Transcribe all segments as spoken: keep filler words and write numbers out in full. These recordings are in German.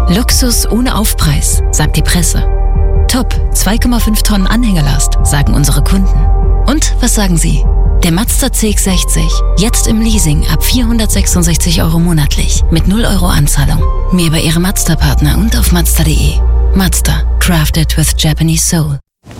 Luxus ohne Aufpreis, sagt die Presse. Top, zwei Komma fünf Tonnen Anhängerlast, sagen unsere Kunden. Und was sagen Sie? Der Mazda C X sechzig, jetzt im Leasing ab vierhundertsechsundsechzig Euro monatlich, mit null Euro Anzahlung. Mehr bei Ihrem Mazda-Partner und auf mazda punkt de. Mazda, crafted with Japanese soul.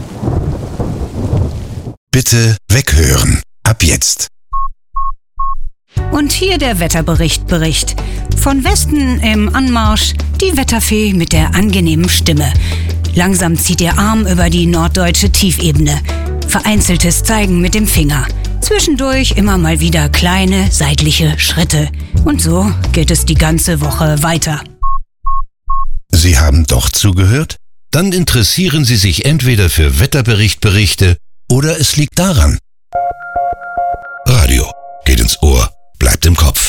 Bitte weghören. Ab jetzt. Und hier der Wetterbericht Bericht. Von Westen im Anmarsch die Wetterfee mit der angenehmen Stimme. Langsam zieht ihr Arm über die norddeutsche Tiefebene. Vereinzeltes Zeigen mit dem Finger. Zwischendurch immer mal wieder kleine seitliche Schritte. Und so geht es die ganze Woche weiter. Sie haben doch zugehört? Dann interessieren Sie sich entweder für Wetterberichtberichte oder es liegt daran. Radio geht ins Ohr, bleibt im Kopf.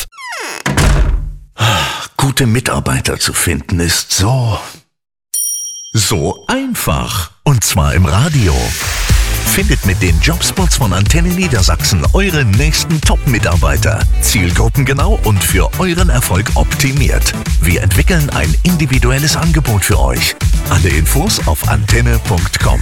Gute Mitarbeiter zu finden ist so... so einfach. Und zwar im Radio. Findet mit den Jobspots von Antenne Niedersachsen eure nächsten Top-Mitarbeiter. Zielgruppengenau und für euren Erfolg optimiert. Wir entwickeln ein individuelles Angebot für euch. Alle Infos auf antenne punkt com.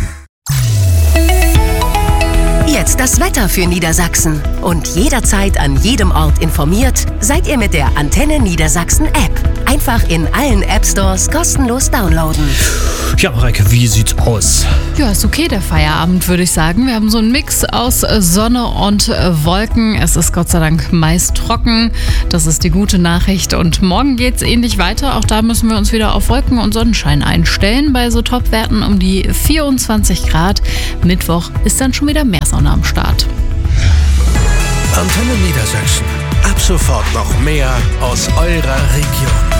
Jetzt das Wetter für Niedersachsen. Und jederzeit an jedem Ort informiert, seid ihr mit der Antenne Niedersachsen App. Einfach in allen App-Stores kostenlos downloaden. Ja, Mareike, wie sieht's aus? Ja, ist okay, der Feierabend, würde ich sagen. Wir haben so einen Mix aus Sonne und Wolken. Es ist Gott sei Dank meist trocken. Das ist die gute Nachricht. Und morgen geht's ähnlich weiter. Auch da müssen wir uns wieder auf Wolken und Sonnenschein einstellen. Bei so Topwerten um die vierundzwanzig Grad. Mittwoch ist dann schon wieder mehr Sonne am Start. Antenne Niedersachsen. Ab sofort noch mehr aus eurer Region.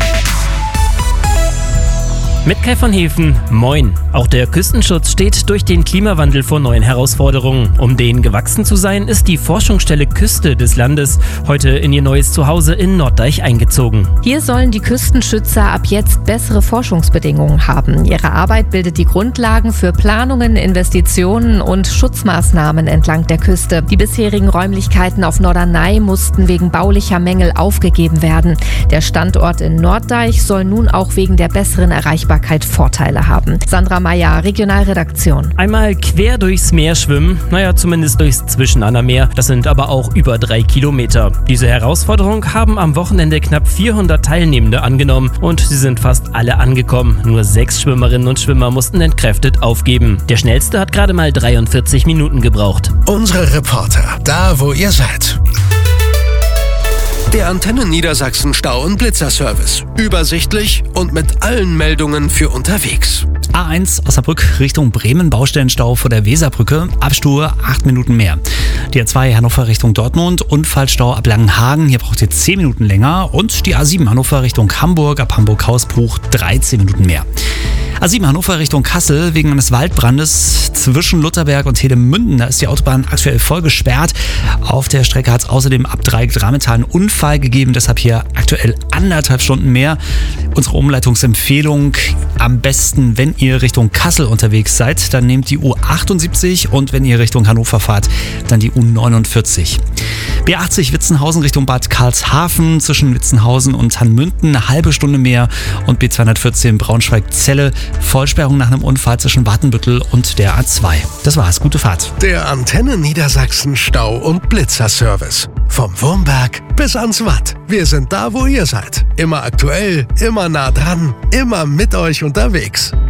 Mit Kai von Hefen, moin. Auch der Küstenschutz steht durch den Klimawandel vor neuen Herausforderungen. Um denen gewachsen zu sein, ist die Forschungsstelle Küste des Landes heute in ihr neues Zuhause in Norddeich eingezogen. Hier sollen die Küstenschützer ab jetzt bessere Forschungsbedingungen haben. Ihre Arbeit bildet die Grundlagen für Planungen, Investitionen und Schutzmaßnahmen entlang der Küste. Die bisherigen Räumlichkeiten auf Norderney mussten wegen baulicher Mängel aufgegeben werden. Der Standort in Norddeich soll nun auch wegen der besseren Erreichbarkeit Vorteile haben. Sandra Meyer, Regionalredaktion. Einmal quer durchs Meer schwimmen, naja, zumindest durchs Zwischenannermeer. Das sind aber auch über drei Kilometer. Diese Herausforderung haben am Wochenende knapp vierhundert Teilnehmende angenommen und sie sind fast alle angekommen. Nur sechs Schwimmerinnen und Schwimmer mussten entkräftet aufgeben. Der schnellste hat gerade mal dreiundvierzig Minuten gebraucht. Unsere Reporter, da wo ihr seid. Der Antenne Niedersachsen Stau- und Blitzerservice. Übersichtlich und mit allen Meldungen für unterwegs. A eins Osnabrück Richtung Bremen, Baustellenstau vor der Weserbrücke, Abstuhe acht Minuten mehr. Die A zwei Hannover Richtung Dortmund, Unfallstau ab Langenhagen, hier braucht ihr zehn Minuten länger. Und die A sieben Hannover Richtung Hamburg, ab Hamburg-Hausbruch dreizehn Minuten mehr. A sieben Hannover Richtung Kassel wegen eines Waldbrandes zwischen Lutherberg und Hedemünden. Da ist die Autobahn aktuell voll gesperrt. Auf der Strecke hat es außerdem ab Dreieck-Drametal einen Unfall gegeben, deshalb hier aktuell anderthalb Stunden mehr. Unsere Umleitungsempfehlung: am besten, wenn ihr Richtung Kassel unterwegs seid, dann nehmt die U achtundsiebzig und wenn ihr Richtung Hannover fahrt, dann die U neunundvierzig. B achtzig Witzenhausen Richtung Bad Karlshafen zwischen Witzenhausen und Hannmünden eine halbe Stunde mehr und B zweihundertvierzehn Braunschweig-Celle Vollsperrung nach einem Unfall zwischen Watenbüttel und der A zwei. Das war's, gute Fahrt. Der Antenne Niedersachsen Stau- und Blitzerservice. Vom Wurmberg bis ans Watt. Wir sind da, wo ihr seid. Immer aktuell, immer nah dran, immer mit euch unterwegs.